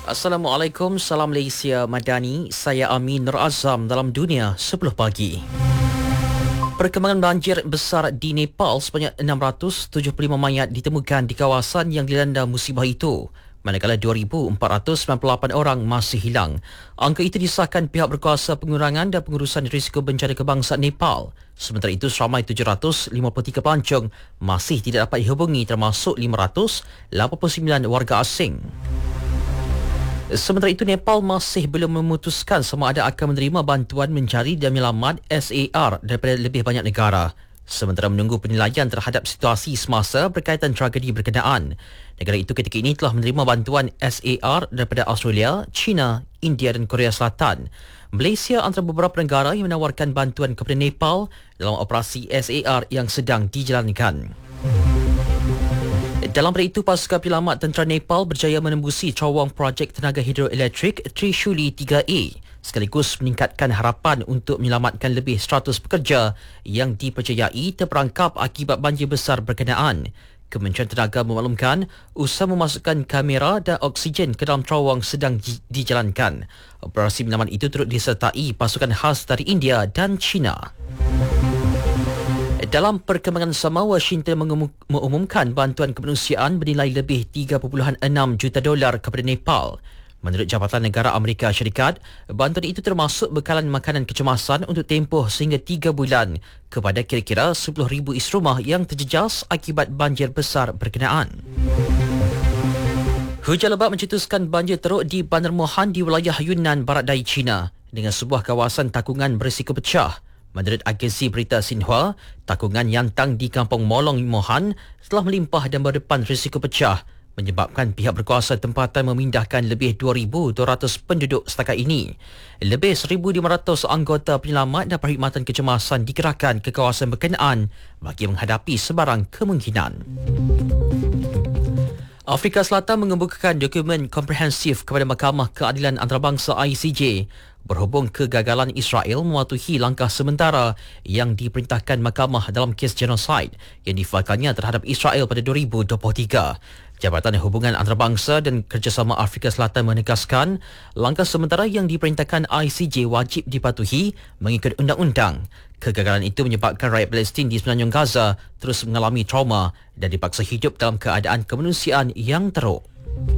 Assalamualaikum, salam Malaysia Madani. Saya Amin Nur Azam dalam Dunia 10 pagi. Perkembangan banjir besar di Nepal sebanyak 675 mayat ditemukan di kawasan yang dilanda musibah itu. Manakala 2,498 orang masih hilang. Angka itu disahkan pihak berkuasa pengurangan dan pengurusan risiko bencana kebangsaan Nepal. Sementara itu, seramai 753 pelancong masih tidak dapat dihubungi termasuk 589 warga asing. Sementara itu, Nepal masih belum memutuskan sama ada akan menerima bantuan mencari dan menyelamat SAR daripada lebih banyak negara. Sementara menunggu penilaian terhadap situasi semasa berkaitan tragedi berkenaan. Negara itu ketika ini telah menerima bantuan SAR daripada Australia, China, India dan Korea Selatan. Malaysia antara beberapa negara yang menawarkan bantuan kepada Nepal dalam operasi SAR yang sedang dijalankan. Dalam pada itu, pasukan penyelamat tentera Nepal berjaya menembusi cawang projek tenaga hidroelektrik Trishuli 3A sekaligus meningkatkan harapan untuk menyelamatkan lebih 100 pekerja yang dipercayai terperangkap akibat banjir besar berkenaan. Kementerian Tenaga memaklumkan usaha memasukkan kamera dan oksigen ke dalam cawang sedang dijalankan. Operasi penyelamat itu turut disertai pasukan khas dari India dan China. Dalam perkembangan sama, Washington mengumumkan bantuan kemanusiaan bernilai lebih 3.6 juta dolar kepada Nepal. Menurut Jabatan Negara Amerika Syarikat, bantuan itu termasuk bekalan makanan kecemasan untuk tempoh sehingga 3 bulan kepada kira-kira 10,000 is rumah yang terjejas akibat banjir besar berkenaan. Hujan lebat mencetuskan banjir teruk di Bandar Mohan di wilayah Yunnan, barat daya China dengan sebuah kawasan takungan berisiko pecah. Menurut agensi berita Xinhua, takungan Yantang di Kampung Molong Mohan telah melimpah dan berdepan risiko pecah, menyebabkan pihak berkuasa tempatan memindahkan lebih 2,200 penduduk setakat ini. Lebih 1,500 anggota penyelamat dan perkhidmatan kecemasan dikerahkan ke kawasan berkenaan bagi menghadapi sebarang kemungkinan. Afrika Selatan mengemukakan dokumen komprehensif kepada Mahkamah Keadilan Antarabangsa ICJ berhubung kegagalan Israel mematuhi langkah sementara yang diperintahkan mahkamah dalam kes genosid yang difailkannya terhadap Israel pada 2023. Jabatan Hubungan Antarabangsa dan Kerjasama Afrika Selatan menegaskan langkah sementara yang diperintahkan ICJ wajib dipatuhi mengikut undang-undang. Kegagalan itu menyebabkan rakyat Palestin di semenanjung Gaza terus mengalami trauma dan dipaksa hidup dalam keadaan kemanusiaan yang teruk.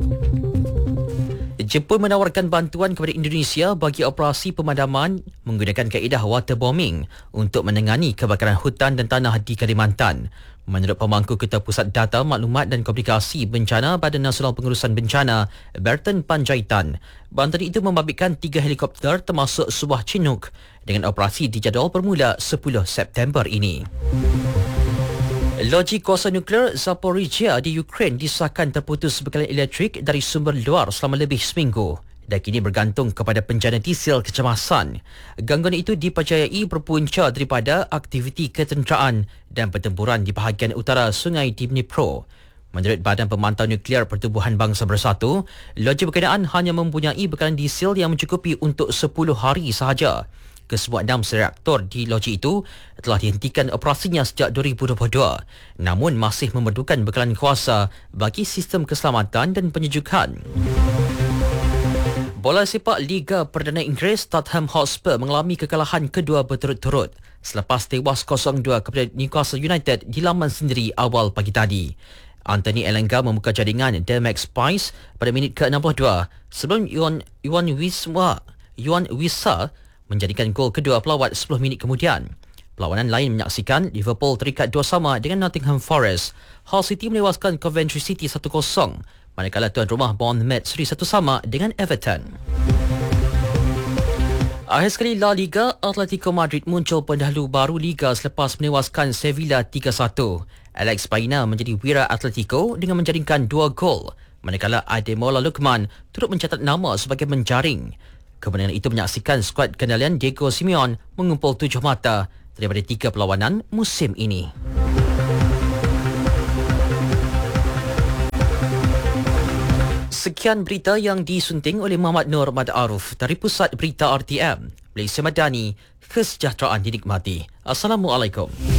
Jepun menawarkan bantuan kepada Indonesia bagi operasi pemadaman menggunakan kaedah waterbombing untuk menangani kebakaran hutan dan tanah di Kalimantan. Menurut pemangku Ketua Pusat Data, Maklumat dan Komunikasi Bencana Badan Nasional Pengurusan Bencana, Berton Panjaitan, bantuan itu membabitkan 3 helikopter termasuk sebuah Chinook dengan operasi dijadual bermula 10 September ini. Loji kuasa nuklear Zaporizhia di Ukraine disahkan terputus bekalan elektrik dari sumber luar selama lebih seminggu dan kini bergantung kepada penjana diesel kecemasan. Gangguan itu dipercayai berpunca daripada aktiviti ketenteraan dan pertempuran di bahagian utara Sungai Dnipro. Menurut Badan Pemantau Nuklear Pertubuhan Bangsa Bersatu, loji berkenaan hanya mempunyai bekalan diesel yang mencukupi untuk 10 hari sahaja. Kesemua 6 reaktor di loji itu telah dihentikan operasinya sejak 2022, namun masih memerlukan bekalan kuasa bagi sistem keselamatan dan penyejukan. Bola sepak Liga Perdana Inggeris, Tottenham Hotspur mengalami kekalahan kedua berturut-turut selepas tewas 0-2 kepada Newcastle United di laman sendiri awal pagi tadi. Anthony Elanga membuka jaringan Demax Spice pada minit ke-62 sebelum Yuan Wissa menjadikan gol kedua pelawat 10 minit kemudian. Perlawanan lain menyaksikan Liverpool terikat 2-2 dengan Nottingham Forest. Hull City menewaskan Coventry City 1-0, manakala tuan rumah Bournemouth seri 1-1 dengan Everton. Akhir sekali La Liga, Atletico Madrid muncul pendahulu baru Liga selepas menewaskan Sevilla 3-1. Alex Baena menjadi wira Atletico dengan menjaringkan 2 gol, manakala Ademola Lookman turut mencatat nama sebagai menjaring. Kemenangan itu menyaksikan skuad kendalian Diego Simeone mengumpul 7 mata daripada 3 perlawanan musim ini. Sekian berita yang disunting oleh Muhammad Nur Mad-Aruf dari Pusat Berita RTM. Malaysia Madani, kesejahteraan dinikmati. Assalamualaikum.